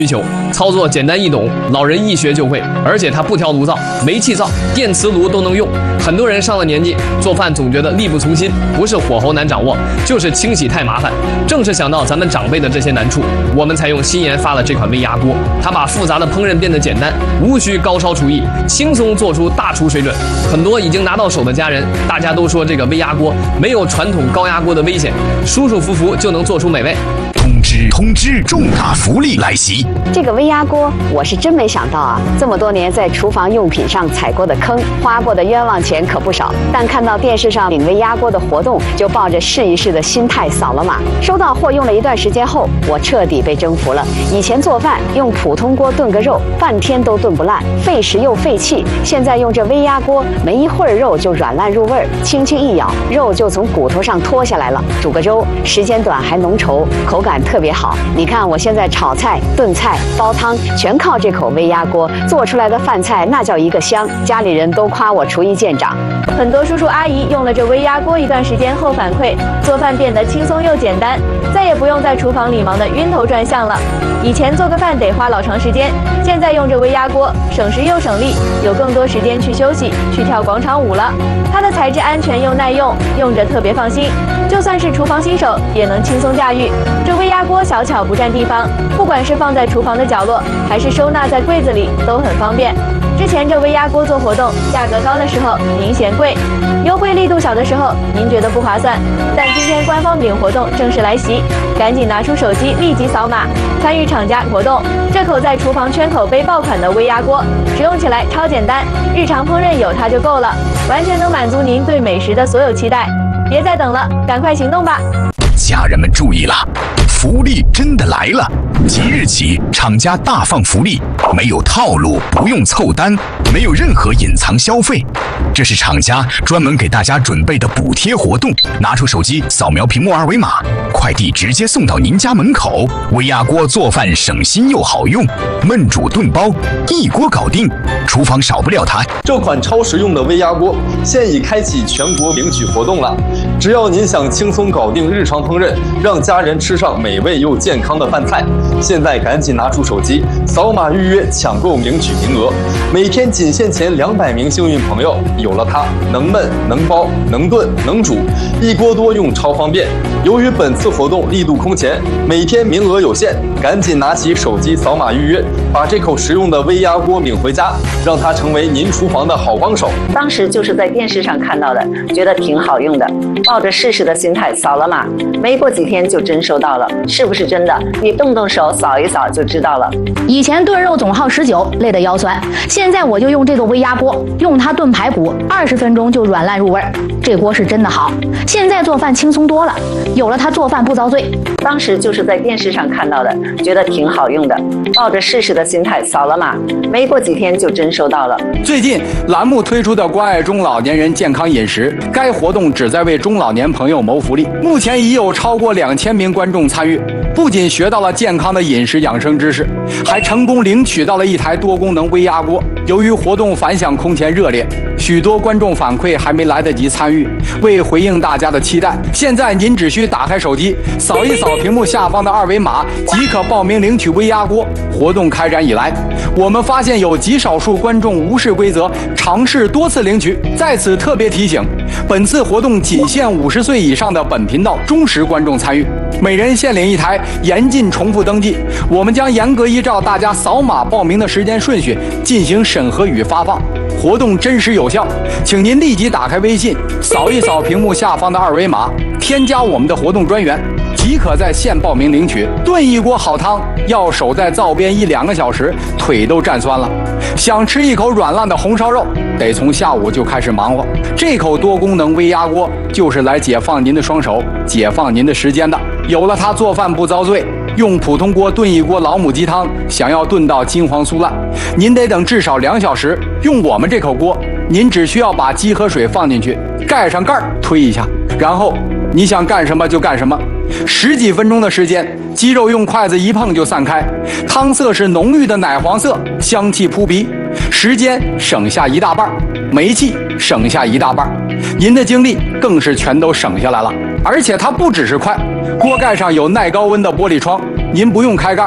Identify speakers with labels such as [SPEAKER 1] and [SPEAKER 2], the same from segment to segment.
[SPEAKER 1] 需求，操作简单易懂，老人一学就会，而且它不挑炉灶、煤气灶、电磁炉都能用。很多人上了年纪，做饭总觉得力不从心，不是火候难掌握，就是清洗太麻烦。正是想到咱们长辈的这些难处，我们才用新研发了这款微压锅。它把复杂的烹饪变得简单，无需高烧厨艺，轻松做出大厨水准。很多已经拿到手的家人，大家都说这个微压锅没有传统高压锅的危险，舒舒服服就能做出美味。
[SPEAKER 2] 通知！重大福利来袭！
[SPEAKER 3] 这个微压锅，我是真没想到啊！这么多年在厨房用品上踩过的坑，花过的冤枉钱可不少。但看到电视上领微压锅的活动，就抱着试一试的心态扫了码。收到货用了一段时间后，我彻底被征服了。以前做饭用普通锅炖个肉，半天都炖不烂，费时又费气。现在用这微压锅，没一会儿肉就软烂入味儿，轻轻一咬，肉就从骨头上脱下来了。煮个粥，时间短还浓稠，口感特别好。你看我现在炒菜、炖菜、煲汤，全靠这口微压锅做出来的饭菜，那叫一个香。家里人都夸我厨艺见长。
[SPEAKER 4] 很多叔叔阿姨用了这微压锅一段时间后反馈，做饭变得轻松又简单，再也不用在厨房里忙得晕头转向了。以前做个饭得花老长时间，现在用这微压锅省时又省力，有更多时间去休息、去跳广场舞了。它的材质安全又耐用，用着特别放心，就算是厨房新手也能轻松驾驭。这微压锅小巧不占地方，不管是放在厨房的角落，还是收纳在柜子里，都很方便。之前这微压锅做活动，价格高的时候您嫌贵，优惠力度小的时候您觉得不划算。但今天官方领活动正式来袭，赶紧拿出手机立即扫码参与厂家活动。这口在厨房圈口碑爆款的微压锅，使用起来超简单，日常烹饪有它就够了，完全能满足您对美食的所有期待。别再等了，赶快行动吧！
[SPEAKER 2] 家人们注意了，福利真的来了！即日起，厂家大放福利，没有套路，不用凑单，没有任何隐藏消费。这是厂家专门给大家准备的补贴活动，拿出手机扫描屏幕二维码，快递直接送到您家门口。微压锅做饭省心又好用，焖煮炖煲一锅搞定，厨房少不了它。
[SPEAKER 5] 这款超实用的微压锅现已开启全国领取活动了，只要您想轻松搞定日常烹饪，让家人吃上美味又健康的饭菜，现在赶紧拿出手机扫码预约抢购领取名额，每天仅限前200名幸运朋友。有了它，能焖能煲能炖能煮，一锅多用超方便。由于本次活动力度空前，每天名额有限，赶紧拿起手机扫码预约，把这口实用的微压锅领回家，让它成为您厨房的好帮手。
[SPEAKER 3] 当时就是在电视上看到的，觉得挺好用的，抱着试试的心态扫了码，没过几天就真收到了。是不是真的？你动动手扫一扫就知道了。
[SPEAKER 6] 以前炖肉总耗持久，累得腰酸，现在我就用这个微压锅，用它炖排骨，20分钟就软烂入味儿。这锅是真的好，现在做饭轻松多了，有了它做饭不遭罪。
[SPEAKER 3] 当时就是在电视上看到的，觉得挺好用的，抱着试试的心态扫了码，没过几天就真收到了。
[SPEAKER 7] 最近栏目推出的关爱中老年人健康饮食，该活动旨在为中老年朋友谋福利，目前已有超过2000名观众参与，不仅学到了健康的饮食养生知识，还成功领取到了一台多功能微压锅。由于活动反响空前热烈，许多观众反馈还没来得及参与。为回应大家的期待，现在您只需打开手机，扫一扫屏幕下方的二维码，即可报名领取微压锅。活动开展以来，我们发现有极少数观众无视规则，尝试多次领取。在此特别提醒，本次活动仅限50岁以上的本频道忠实观众参与，每人限领一台，严禁重复登记。我们将严格依照大家扫码报名的时间顺序进行审核与发放，活动真实有效，请您立即打开微信，扫一扫屏幕下方的二维码，添加我们的活动专员，即可在线报名领取。炖一锅好汤，要守在灶边1-2个小时，腿都站酸了。想吃一口软烂的红烧肉，得从下午就开始忙活。这口多功能微压锅就是来解放您的双手，解放您的时间的。有了它，做饭不遭罪。用普通锅炖一锅老母鸡汤，想要炖到金黄酥烂，您得等至少2小时。用我们这口锅，您只需要把鸡和水放进去，盖上盖儿，推一下，然后你想干什么就干什么。10几分钟的时间，鸡肉用筷子一碰就散开，汤色是浓郁的奶黄色，香气扑鼻，时间省下一大半，煤气省下一大半，您的精力更是全都省下来了。而且它不只是快，锅盖上有耐高温的玻璃窗，您不用开盖，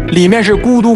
[SPEAKER 7] 里面是咕嘟